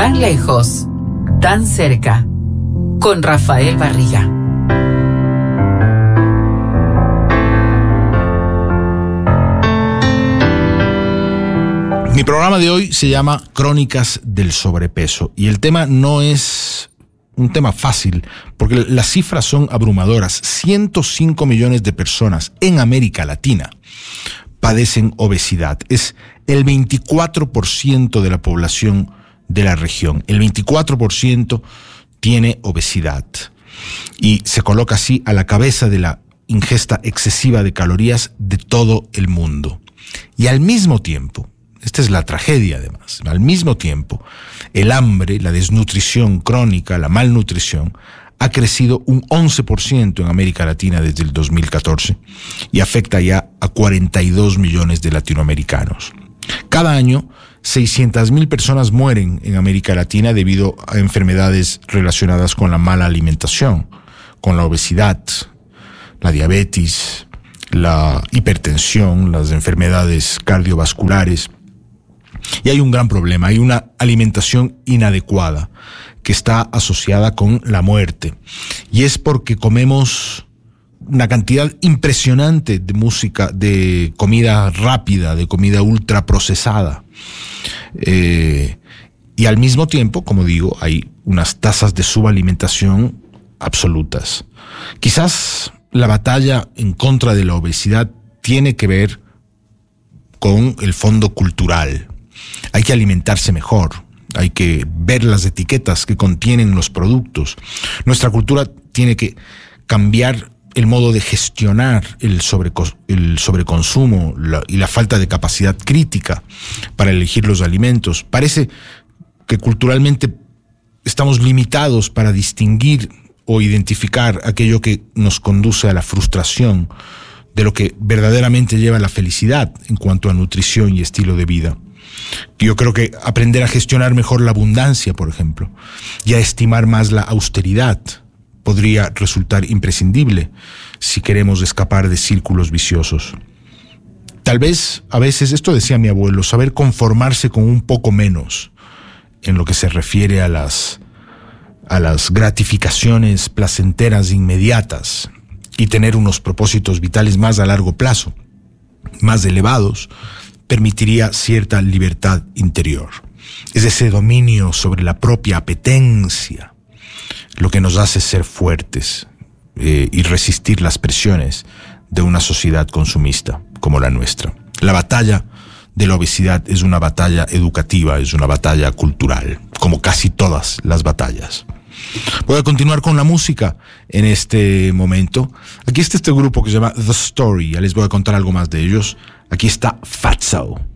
Tan lejos, tan cerca, con Rafael Barriga. Mi programa de hoy se llama Crónicas del Sobrepeso y el tema no es un tema fácil porque las cifras son abrumadoras. 105 millones de personas en América Latina padecen obesidad. Es el 24% de la población de la región. El 24% tiene obesidad y se coloca así a la cabeza de la ingesta excesiva de calorías de todo el mundo. Y al mismo tiempo, esta es la tragedia además, al mismo tiempo, el hambre, la desnutrición crónica, la malnutrición, ha crecido un 11% en América Latina desde el 2014 y afecta ya a 42 millones de latinoamericanos. Cada año, 600,000 personas mueren en América Latina debido a enfermedades relacionadas con la mala alimentación, con la obesidad, la diabetes, la hipertensión, las enfermedades cardiovasculares. Y hay un gran problema, hay una alimentación inadecuada que está asociada con la muerte. Y es porque comemos una cantidad impresionante de comida rápida, de comida ultraprocesada. Y al mismo tiempo, como digo, hay unas tasas de subalimentación absolutas. Quizás la batalla en contra de la obesidad tiene que ver con el fondo cultural. Hay que alimentarse mejor, hay que ver las etiquetas que contienen los productos. Nuestra cultura tiene que cambiar el modo de gestionar el sobreconsumo y la falta de capacidad crítica para elegir los alimentos. Parece que culturalmente estamos limitados para distinguir o identificar aquello que nos conduce a la frustración de lo que verdaderamente lleva a la felicidad en cuanto a nutrición y estilo de vida. Yo creo que aprender a gestionar mejor la abundancia, por ejemplo, y a estimar más la austeridad podría resultar imprescindible si queremos escapar de círculos viciosos. Tal vez, a veces, esto decía mi abuelo, saber conformarse con un poco menos en lo que se refiere a las gratificaciones placenteras inmediatas y tener unos propósitos vitales más a largo plazo, más elevados, permitiría cierta libertad interior. Es ese dominio sobre la propia apetencia lo que nos hace ser fuertes y resistir las presiones de una sociedad consumista como la nuestra. La batalla de la obesidad es una batalla educativa, es una batalla cultural, como casi todas las batallas. Voy a continuar con la música en este momento. Aquí está este grupo que se llama The Story, ya les voy a contar algo más de ellos. Aquí está Fatso.